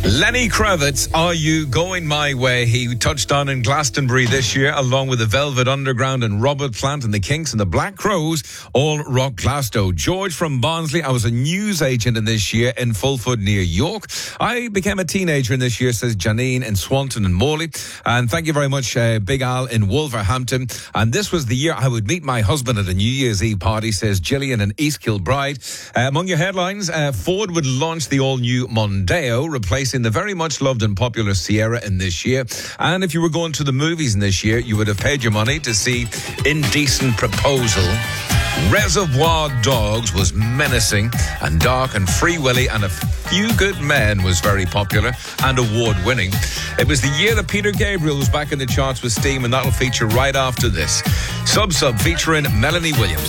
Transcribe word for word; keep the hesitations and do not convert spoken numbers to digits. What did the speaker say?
Lenny Kravitz, Are You Going My Way? He touched on in Glastonbury this year, along with the Velvet Underground and Robert Plant and the Kinks and the Black Crows, all rock Glasgow. George from Barnsley, I was a news agent in this year in Fulford near York. I became a teenager in this year, says Janine in Swanton and Morley. And thank you very much, uh, Big Al in Wolverhampton. And this was the year I would meet my husband at a New Year's Eve party, says Gillian in East Kilbride. Uh, among your headlines, uh, Ford would launch the all-new Mondeo, replacing the very much loved and popular Sierra in this year. And if you were going to the movies in this year, you would have paid your money to see Indecent Proposal. Reservoir Dogs was menacing and dark, and Free Willy and A Few Good Men was very popular and award-winning. It was the year that Peter Gabriel was back in the charts with Steam, and that'll feature right after this. Sub Sub featuring Melanie Williams.